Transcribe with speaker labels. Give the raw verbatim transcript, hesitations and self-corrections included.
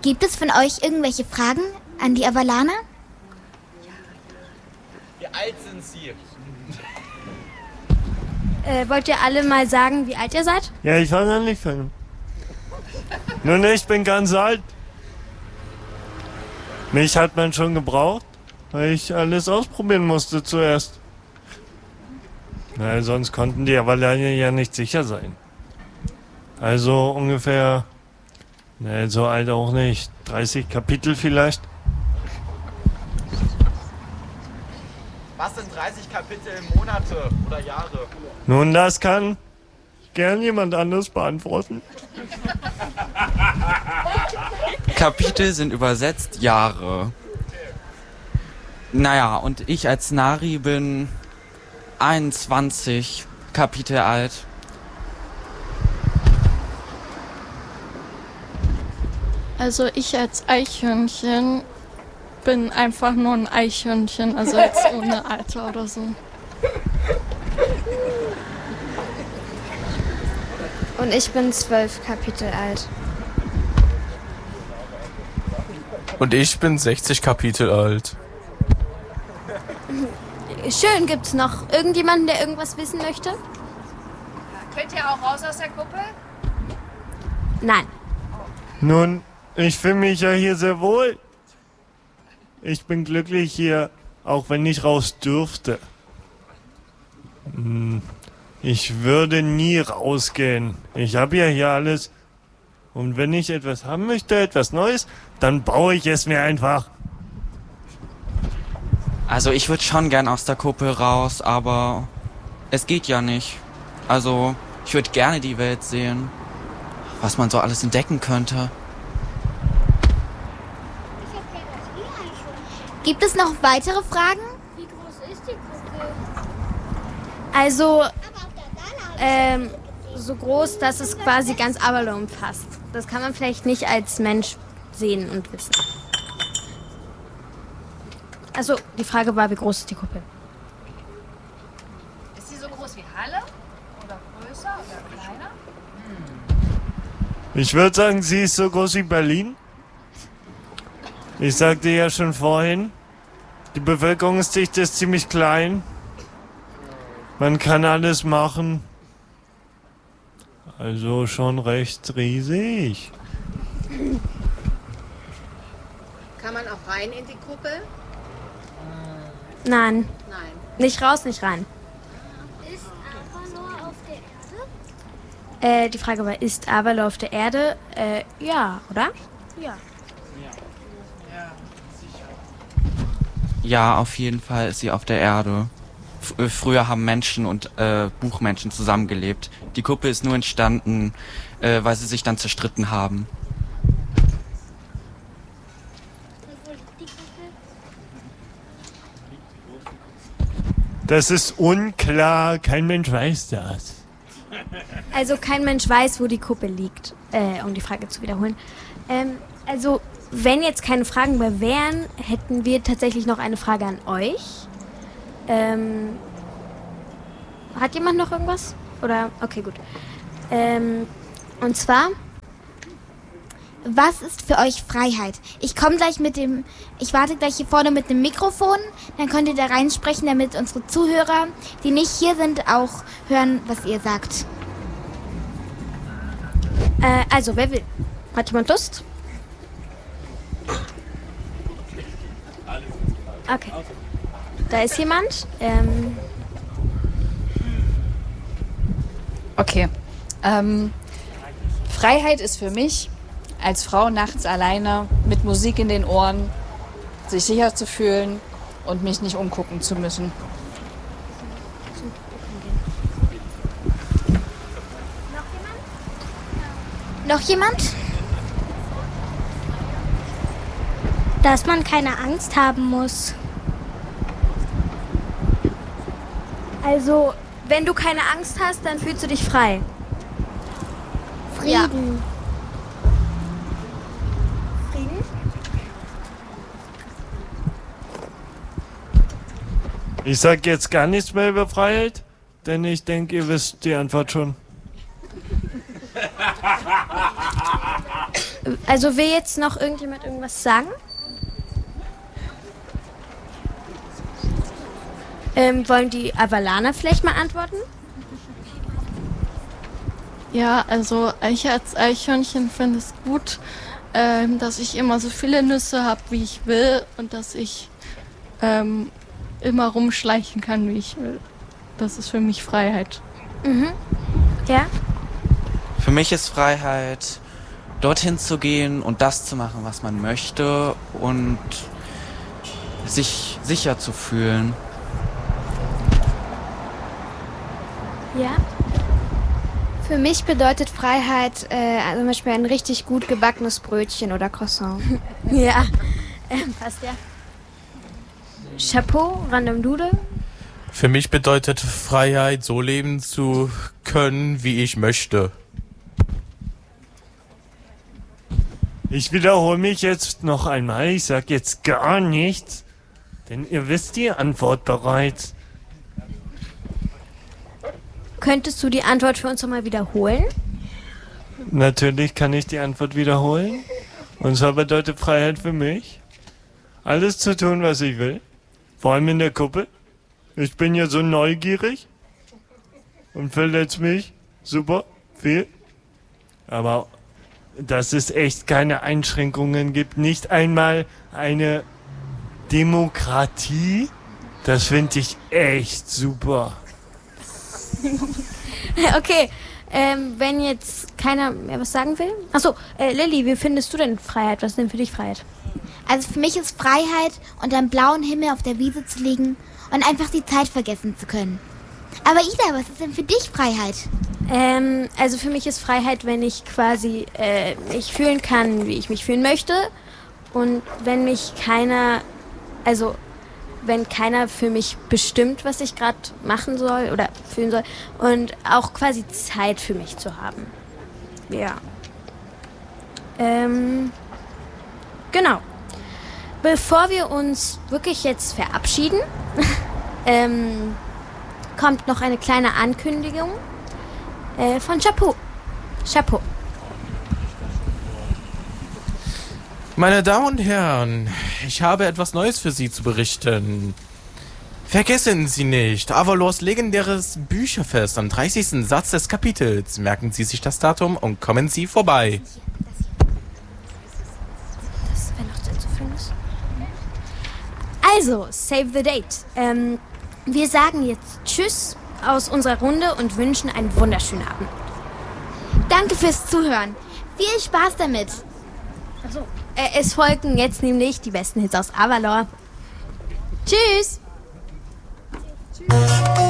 Speaker 1: Gibt es von euch irgendwelche Fragen an die Avalaner?
Speaker 2: Wie alt sind sie?
Speaker 3: Äh, wollt ihr alle mal sagen, wie alt ihr seid?
Speaker 4: Ja, ich fange an, nicht fangen. Nun, ich bin ganz alt. Mich hat man schon gebraucht, weil ich alles ausprobieren musste zuerst. Na, sonst konnten die Avalaner ja nicht sicher sein. Also ungefähr, ne, so alt auch nicht, dreißig Kapitel vielleicht.
Speaker 2: Was sind dreißig Kapitel in Monate oder Jahre?
Speaker 4: Nun, das kann gern jemand anderes beantworten.
Speaker 5: Kapitel sind übersetzt Jahre. Naja, und ich als Nari bin einundzwanzig Kapitel alt.
Speaker 6: Also ich als Eichhörnchen bin einfach nur ein Eichhörnchen, also jetzt ohne Alter oder so.
Speaker 3: Und ich bin zwölf Kapitel alt.
Speaker 7: Und ich bin sechzig Kapitel alt.
Speaker 3: Schön, gibt's noch irgendjemanden, der irgendwas wissen möchte?
Speaker 8: Könnt ihr auch raus aus der Kuppel?
Speaker 3: Nein.
Speaker 4: Nun, ich fühle mich ja hier sehr wohl. Ich bin glücklich hier, auch wenn ich raus dürfte. Ich würde nie rausgehen. Ich habe ja hier alles. Und wenn ich etwas haben möchte, etwas Neues, dann baue ich es mir einfach.
Speaker 5: Also ich würde schon gern aus der Kuppel raus, aber es geht ja nicht. Also ich würde gerne die Welt sehen, was man so alles entdecken könnte.
Speaker 1: Gibt es noch weitere Fragen?
Speaker 9: Wie groß ist die Kuppel?
Speaker 3: Also, ähm, so groß, dass es quasi ganz Avalon umfasst. Das kann man vielleicht nicht als Mensch sehen und wissen. Also, die Frage war, wie groß ist die Kuppel?
Speaker 8: Ist sie so groß wie Halle? Oder größer oder kleiner?
Speaker 4: Ich würde sagen, sie ist so groß wie Berlin. Ich sagte ja schon vorhin, die Bevölkerungsdichte ist ziemlich klein. Man kann alles machen. Also schon recht riesig.
Speaker 8: Kann man auch rein in die Kuppel?
Speaker 3: Nein.
Speaker 8: Nein.
Speaker 3: Nicht raus, nicht rein.
Speaker 9: Ist Avalor auf der Erde?
Speaker 3: Äh, die Frage war, ist Avalor auf der Erde? Äh, ja, oder? Ja.
Speaker 5: Ja, auf jeden Fall ist sie auf der Erde. F- früher haben Menschen und äh, Buchmenschen zusammengelebt. Die Kuppel ist nur entstanden, äh, weil sie sich dann zerstritten haben.
Speaker 4: Das ist unklar, kein Mensch weiß das.
Speaker 3: Also kein Mensch weiß, wo die Kuppel liegt, äh, um die Frage zu wiederholen. Ähm, also wenn jetzt keine Fragen mehr wären, hätten wir tatsächlich noch eine Frage an euch. Ähm, hat jemand noch irgendwas? Oder, okay, gut. Ähm, und zwar,
Speaker 1: Was ist für euch Freiheit? Ich komme gleich mit dem, ich warte gleich hier vorne mit dem Mikrofon, dann könnt ihr da reinsprechen, damit unsere Zuhörer, die nicht hier sind, auch hören, was ihr sagt.
Speaker 3: äh, also wer will? Hat jemand Lust? Okay. Da ist jemand. Ähm,
Speaker 10: Okay. Ähm, Freiheit ist für mich, als Frau nachts alleine mit Musik in den Ohren, sich sicher zu fühlen und mich nicht umgucken zu müssen.
Speaker 1: Noch jemand?
Speaker 9: Dass man keine Angst haben muss.
Speaker 3: also, wenn du keine Angst hast, dann fühlst du dich frei.
Speaker 9: Frieden.
Speaker 1: Frieden?
Speaker 4: Ich sag jetzt gar nichts mehr über Freiheit, denn ich denke, ihr wisst die Antwort schon.
Speaker 3: Also will jetzt noch irgendjemand irgendwas sagen? Ähm, wollen die Avalaner vielleicht mal antworten?
Speaker 6: Ja, also ich als Eichhörnchen finde es gut, ähm, dass ich immer so viele Nüsse habe, wie ich will und dass ich ähm, immer rumschleichen kann, wie ich will. Das ist für mich Freiheit.
Speaker 3: Mhm. Ja?
Speaker 5: Für mich ist Freiheit, dorthin zu gehen und das zu machen, was man möchte und sich sicher zu fühlen.
Speaker 3: Ja?
Speaker 11: Für mich bedeutet Freiheit äh, also zum Beispiel ein richtig gut gebackenes Brötchen oder Croissant.
Speaker 3: Ja, ähm, passt ja. Chapeau, Random Doodle.
Speaker 7: Für mich bedeutet Freiheit, so leben zu können, wie ich möchte.
Speaker 4: Ich wiederhole mich jetzt noch einmal. Ich sag jetzt gar nichts, denn ihr wisst die Antwort bereits.
Speaker 3: Könntest du die Antwort für uns nochmal wiederholen?
Speaker 4: Natürlich kann ich die Antwort wiederholen. Und zwar bedeutet Freiheit für mich, alles zu tun, was ich will. Vor allem in der Kuppel. Ich bin ja so neugierig und verletze mich super viel. Aber dass es echt keine Einschränkungen gibt, nicht einmal eine Demokratie, das finde ich echt super.
Speaker 3: Okay, ähm, wenn jetzt keiner mehr was sagen will. Achso, äh, Lilly, wie findest du denn Freiheit? Was ist denn für dich Freiheit?
Speaker 1: Also für mich ist Freiheit, unter dem blauen Himmel auf der Wiese zu liegen und einfach die Zeit vergessen zu können. Aber Ida, was ist denn für dich Freiheit?
Speaker 3: Ähm, also für mich ist Freiheit, wenn ich quasi äh, mich fühlen kann, wie ich mich fühlen möchte. Und wenn mich keiner, also wenn keiner für mich bestimmt, was ich gerade machen soll oder fühlen soll. Und auch quasi Zeit für mich zu haben. Ja. Ähm, genau. Bevor wir uns wirklich jetzt verabschieden, ähm, kommt noch eine kleine Ankündigung äh, von Chapeau. Chapeau.
Speaker 7: Meine Damen und Herren, ich habe etwas Neues für Sie zu berichten. Vergessen Sie nicht, Avalors legendäres Bücherfest am dreißigsten Satz des Kapitels. Merken Sie sich das Datum und kommen Sie vorbei.
Speaker 3: Das wäre noch zu viel. Also, save the date. Ähm, wir sagen jetzt Tschüss aus unserer Runde und wünschen einen wunderschönen Abend.
Speaker 1: Danke fürs Zuhören. Viel Spaß damit.
Speaker 3: Achso. Äh, es folgen jetzt nämlich die besten Hits aus Avalor. Tschüss!